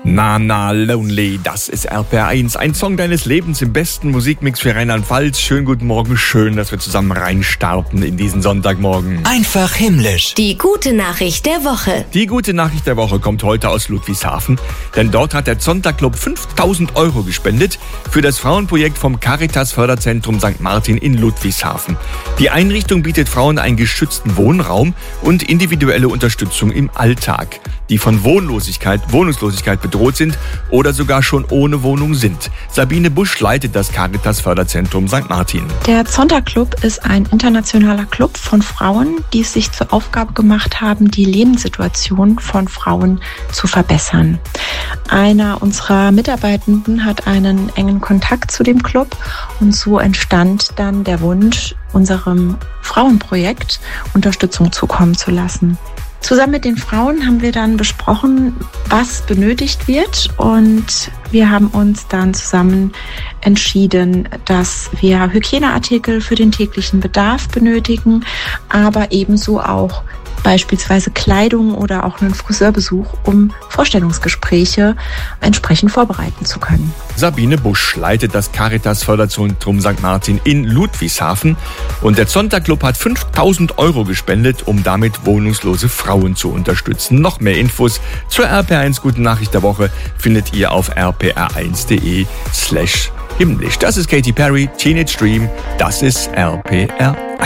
Na Na Lonely, das ist RPR1, ein Song deines Lebens im besten Musikmix für Rheinland-Pfalz. Schönen guten Morgen, schön, dass wir zusammen reinstarten in diesen Sonntagmorgen. Einfach himmlisch. Die gute Nachricht der Woche. Die gute Nachricht der Woche kommt heute aus Ludwigshafen, denn dort hat der Zonta-Club 5.000 € gespendet für das Frauenprojekt vom Caritas-Förderzentrum St. Martin in Ludwigshafen. Die Einrichtung bietet Frauen einen geschützten Wohnraum und individuelle Unterstützung im Alltag, die von Wohnungslosigkeit bedroht sind oder sogar schon ohne Wohnung sind. Sabine Busch leitet das Caritas-Förderzentrum St. Martin. Der Zonta-Club ist ein internationaler Club von Frauen, die es sich zur Aufgabe gemacht haben, die Lebenssituation von Frauen zu verbessern. Einer unserer Mitarbeitenden hat einen engen Kontakt zu dem Club und so entstand dann der Wunsch, unserem Frauenprojekt Unterstützung zukommen zu lassen. Zusammen mit den Frauen haben wir dann besprochen, was benötigt wird, und wir haben uns dann zusammen entschieden, dass wir Hygieneartikel für den täglichen Bedarf benötigen, aber ebenso auch beispielsweise Kleidung oder auch einen Friseurbesuch, um Vorstellungsgespräche entsprechend vorbereiten zu können. Sabine Busch leitet das Caritas-Förderzentrum St. Martin in Ludwigshafen und der Zonta-Club hat 5.000 € gespendet, um damit wohnungslose Frauen zu unterstützen. Noch mehr Infos zur RPR1 Guten Nachricht der Woche findet ihr auf rpr1.de/himmlisch. Das ist Katy Perry, Teenage Dream, das ist RPR1.